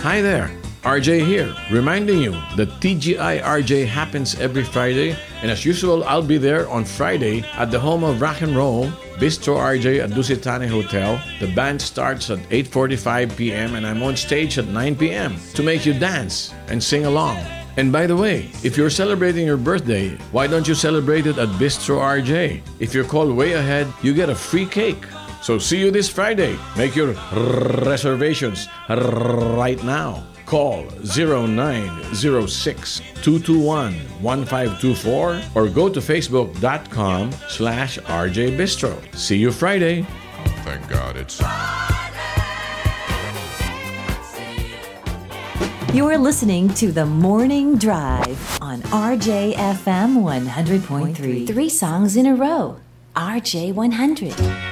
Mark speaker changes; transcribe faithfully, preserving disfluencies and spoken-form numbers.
Speaker 1: Hi there, R J here, reminding you that T G I R J happens every Friday, and as usual, I'll be there on Friday at the home of rock and roll, Bistro R J at Dusitane Hotel. The band starts at eight forty-five p.m. and I'm on stage at nine p.m. to make you dance and sing along. And by the way, if you're celebrating your birthday, why don't you celebrate it at Bistro R J? If you're called way ahead, you get a free cake. So see you this Friday. Make your reservations right now. Call zero nine zero six, two two one, one five two four or go to facebook.com slash RJ Bistro. See you Friday.
Speaker 2: Thank God it's...
Speaker 3: You're listening to The Morning Drive on R J F M one hundred point three. Three songs in a row. R J one hundred.